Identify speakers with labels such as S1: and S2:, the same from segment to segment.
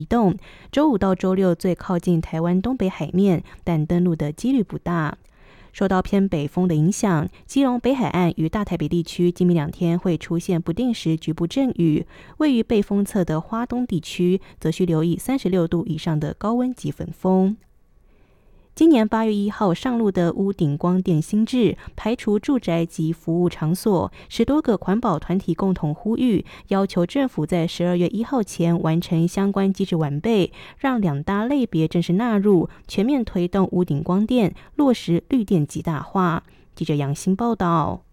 S1: 移动，周五到周六最靠近台湾东北海面，但登陆的几率不大。受到偏北风的影响，基隆北海岸与大台北地区今明2天会出现不定时局部阵雨。位于背风侧的花东地区，则需留意36度以上的高温及粉风。今年8月1号上路的屋顶光电新制，排除住宅及服务场所，10多个环保团体共同呼吁，要求政府在12月1号前完成相关机制完备，让2大类别正式纳入，全面推动屋顶光电，落实绿电极大化。记者杨欣报道。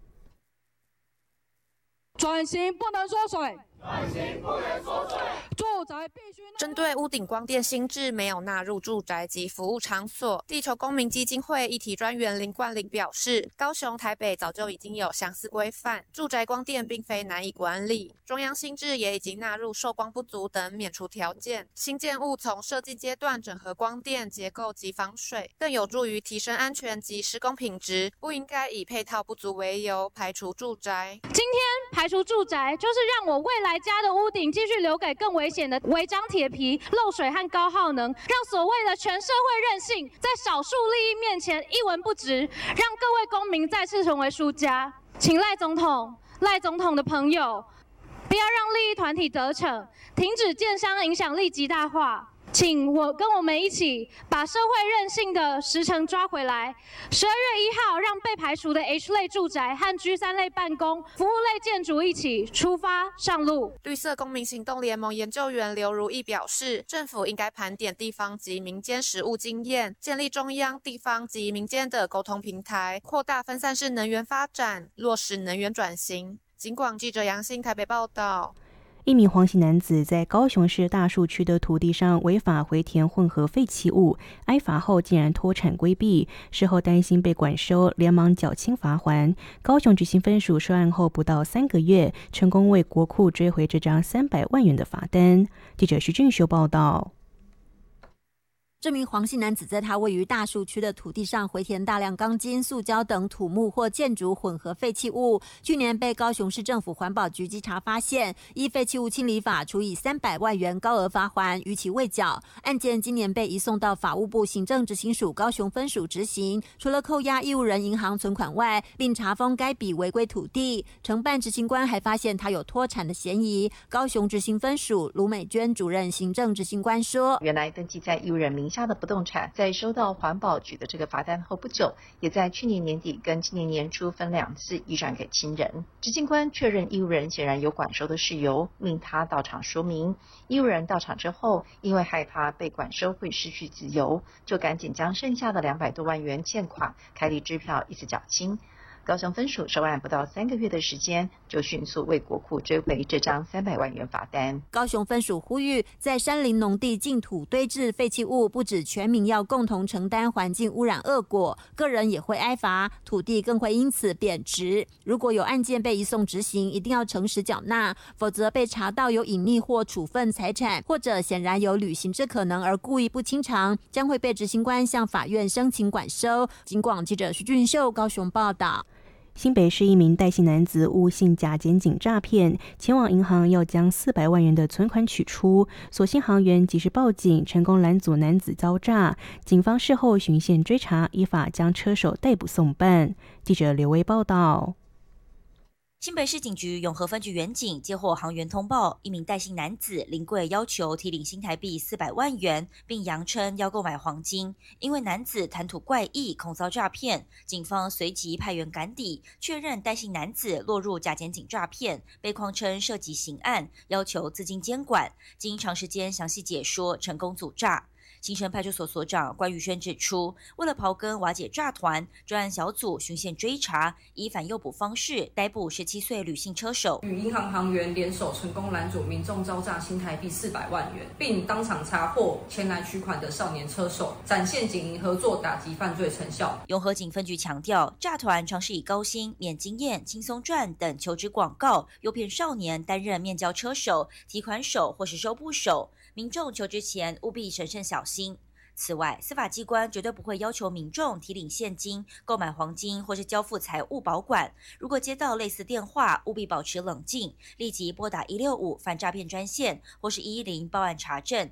S2: 转型不能缩水。住宅必须
S3: 针对屋顶光电新制没有纳入住宅及服务场所，地球公民基金会议题专员林冠霖表示，高雄、台北早就已经有相似规范，住宅光电并非难以管理。中央新制也已经纳入受光不足等免除条件，新建物从设计阶段整合光电结构及防水，更有助于提升安全及施工品质，不应该以配套不足为由排除住宅。
S4: 今天排除住宅，就是让我未来家的屋顶继续留给更危险的违章铁皮、漏水和高耗能，让所谓的全社会韧性在少数利益面前一文不值，让各位公民再次成为输家。请赖总统的朋友，不要让利益团体得逞，停止建商影响力极大化。请跟我们一起把社会韧性的时程抓回来。12月1号，让被排除的 H 类住宅和 G3 类办公、服务类建筑一起出发上路。
S3: 绿色公民行动联盟研究员刘如意表示，政府应该盘点地方及民间实务经验，建立中央、地方及民间的沟通平台，扩大分散式能源发展，落实能源转型。警广记者杨欣台北报道。
S1: 一名黄姓男子在高雄市大树区的土地上违法回填混合废弃物，挨罚后竟然脱产规避，事后担心被管收，连忙缴清罚锾。高雄执行分署收案后不到3个月，成功为国库追回这张300万元的罚单。记者徐俊修报道。
S5: 这名黄姓男子在他位于大树区的土地上回填大量钢筋、塑胶等土木或建筑混合废弃物，去年被高雄市政府环保局稽查发现，依废弃物清理法处以300万元高额罚锾，逾期未缴。案件今年被移送到法务部行政执行署高雄分署执行，除了扣押义务人银行存款外，并查封该笔违规土地。承办执行官还发现他有脱产的嫌疑。高雄执行分署卢美娟主任行政执行官说，
S6: 原来登记在义务人名下的不动产，在收到环保局的这个罚单后不久，也在去年年底跟今年年初分2次移转给亲人。执行官确认义务人显然有管收的事由，命他到场说明。义务人到场之后，因为害怕被管收会失去自由，就赶紧将剩下的200多万元欠款开立支票一次缴清。高雄分署收案不到3个月的时间，就迅速为国库追回这张300万元罚单。
S5: 高雄分署呼吁，在山林农地净土堆置废弃物，不止全民要共同承担环境污染恶果，个人也会挨罚，土地更会因此贬值。如果有案件被移送执行，一定要诚实缴纳，否则被查到有隐匿或处分财产，或者显然有履行之可能而故意不清偿，将会被执行官向法院申请管收。警广记者徐俊秀高雄报道。
S1: 新北市一名戴姓男子误信假检警诈骗，前往银行要将400万元的存款取出，所幸行员及时报警，成功拦阻男子遭诈。警方事后循线追查，依法将车手逮捕送办。记者刘威报道。
S7: 新北市警局永和分局员警接获行员通报，一名戴姓男子临柜要求提领新台币400万元，并扬称要购买黄金。因为男子谈吐怪异，恐遭诈骗，警方随即派员赶抵，确认戴姓男子落入假检警诈骗，被诓称涉及刑案，要求资金监管。经长时间详细解说，成功阻诈。新生派出所所长关宇轩指出，为了刨根瓦解诈团，专案小组循线追查，以反诱捕方式逮捕17岁吕姓车手，
S8: 与银行行员联手成功拦阻民众遭诈新台币400万元，并当场查获前来取款的少年车手，展现警银合作打击犯罪成效。
S7: 永和警分局强调，诈团常是以高薪、免经验、轻松赚等求职广告，诱骗少年担任面交车手、提款手或是收簿手。民众求职前务必审慎小心。此外，司法机关绝对不会要求民众提领现金、购买黄金或是交付财物保管。如果接到类似电话，务必保持冷静，立即拨打165反诈骗专线或是110报案查证。